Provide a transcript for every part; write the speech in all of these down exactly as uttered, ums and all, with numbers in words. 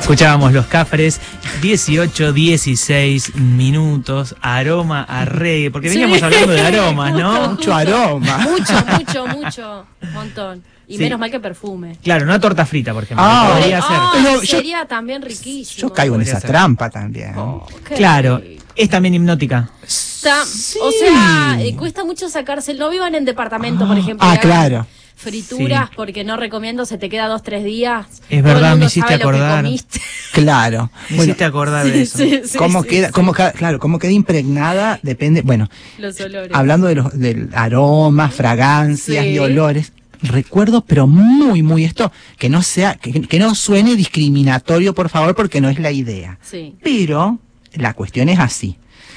Escuchábamos Los Cafres, dieciocho, dieciséis minutos, aroma a reggae, porque veníamos sí. hablando de aromas, ¿no? Justo, mucho justo. aroma. Mucho, mucho, mucho, montón. Y sí. menos mal que perfume. Claro, una torta frita, por ejemplo. Ah, podría ser. Oh, Pero sería yo, también riquísimo. Yo caigo en esa ser. trampa también. Oh, claro, rico. es también hipnótica. Está, Sí. O sea, eh, cuesta mucho sacarse. No vivan en departamento, por ejemplo. Ah, que hagan claro. Frituras, Sí. porque no recomiendo, se te queda dos, tres días. Es Todo el verdad, mundo me hiciste sabe lo que acordar. comiste. Claro. Me Bueno, hiciste acordar de eso. Sí, sí, cómo sí, queda, sí. cómo ca- claro, cómo queda impregnada depende, bueno, Los olores. hablando de los del aromas, fragancias Sí. y olores, recuerdo, pero muy, muy esto, que no sea, que, que no suene discriminatorio, por favor, porque no es la idea. Sí. Pero la cuestión es así.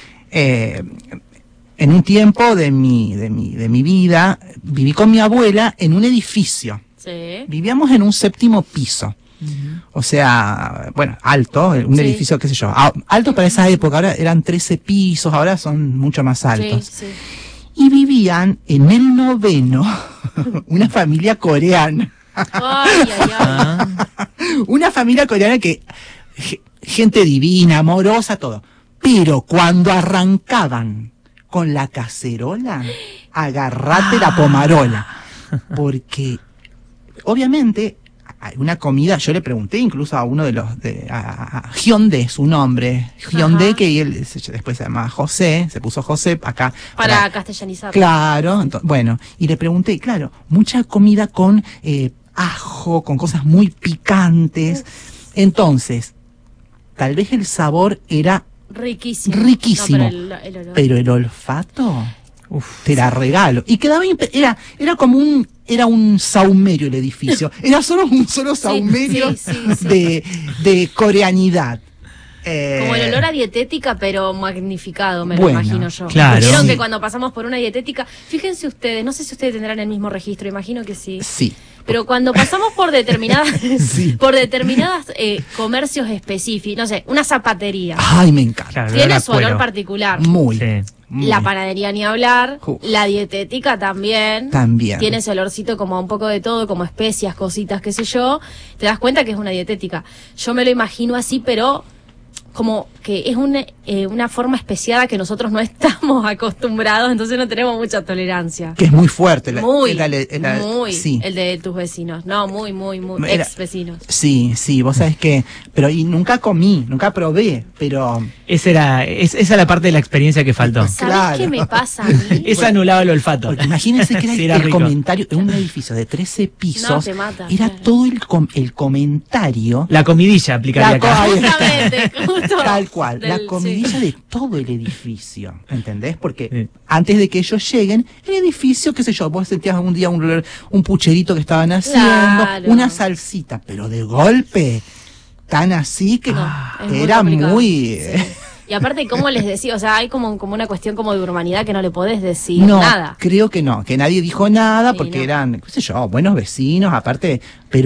Eh, en un tiempo de mi, de mi, de mi vida, viví con mi abuela en un edificio. Sí. Vivíamos en un séptimo piso. O sea, bueno, alto, un Sí. edificio, qué sé yo, a- alto para esa época, ahora eran trece pisos, ahora son mucho más altos. Sí, sí. Y vivían en el noveno una familia coreana. Ay, ay, ay. Ah, Una familia coreana que, ge- gente divina, amorosa, todo. Pero cuando arrancaban con la cacerola, agarrate la pomarola. Porque, obviamente, hay una comida, yo le pregunté incluso a uno de los, de, a, a Hyundai, su nombre, Hyundai, Ajá. que él se- después se llama José, se puso José acá. Para castellanizar. Claro, ento- bueno, y le pregunté, claro, mucha comida con eh, ajo, con cosas muy picantes. Entonces, tal vez el sabor era Riquísimo. riquísimo, No, pero el, el olor. pero el olfato, uf. te la regalo. Y quedaba, impe- era, era como un, era un saumerio el edificio. Era solo un solo Sí, saumerio sí, sí, sí. de, de coreanidad. Eh, Como el olor a dietética, pero magnificado, me Bueno, lo imagino yo. claro. Vieron Sí. que cuando pasamos por una dietética, fíjense ustedes, no sé si ustedes tendrán el mismo registro, imagino que sí. Sí. Pero cuando pasamos por determinadas, Sí. por determinadas eh, comercios específicos, no sé, una zapatería, Ay, me encanta. Claro, olor tiene a su olor cuero. particular. Muy. Sí. muy. La panadería ni hablar, Uf. la dietética también. También. Tiene ese olorcito como un poco de todo, como especias, cositas, qué sé yo. Te das cuenta que es una dietética. Yo me lo imagino así, pero como que es una, eh, una forma especiada que nosotros no estamos acostumbrados, entonces no tenemos mucha tolerancia. Que es muy fuerte. La, Muy, la- la- la- muy, sí. el de tus vecinos. No, muy, muy, muy, Era- ex vecinos. Sí, sí, vos sabés que, pero y nunca comí, nunca probé, pero Esa era, es, esa es la parte de la experiencia que faltó. ¿Sabés claro. qué me pasa a mí? Esa anulaba el olfato. porque imagínense que era, Sí, el, era el rico. comentario en un edificio de trece pisos, No, te mata, era claro. todo el, com- el comentario, La comidilla aplicaría La acá. co- Justamente, justo. tal cual, la Del- comidilla sí. de todo el edificio, ¿entendés? Porque Sí. antes de que ellos lleguen, el edificio, qué sé yo, vos sentías un día un, olor- un pucherito que estaban haciendo, Claro. una salsita, pero de golpe, tan así que No, es muy era complicado. muy... Sí. Y aparte, ¿cómo les decía? O sea, hay como, como una cuestión como de urbanidad que no le podés decir No, nada. creo que no, que nadie dijo nada Sí, porque no. eran, qué sé yo, buenos vecinos, aparte, pero